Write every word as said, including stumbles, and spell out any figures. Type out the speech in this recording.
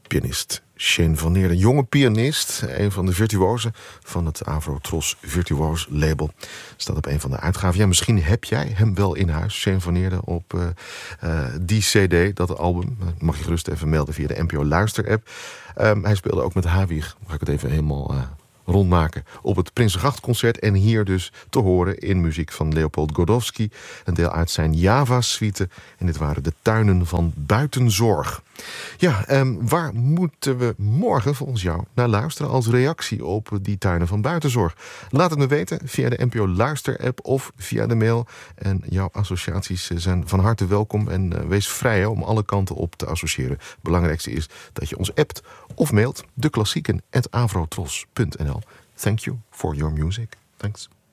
pianist Shane van Neerden. Jonge pianist, een van de virtuozen van het Avro-Tros Virtuoos label. Staat op een van de uitgaven. Ja, misschien heb jij hem wel in huis, Shane van Neerden, op uh, uh, die cd, dat album. Dat mag je gerust even melden via de N P O Luister app. Um, hij speelde ook met Hawig. Ga ik het even helemaal uh, rondmaken. Op het Prinsengrachtconcert. En hier dus te horen in muziek van Leopold Godowski. Een deel uit zijn Java-suite. En dit waren de Tuinen van Buitenzorg. Ja, um, waar moeten we morgen volgens jou naar luisteren als reactie op die Tuinen van Buitenzorg? Laat het me weten via de N P O Luister-app of via de mail. En jouw associaties zijn van harte welkom. En uh, wees vrij hè, om alle kanten op te associëren. Het belangrijkste is dat je ons appt of mailt. de klassieken at avrotros punt n l. Thank you for your music. Thanks.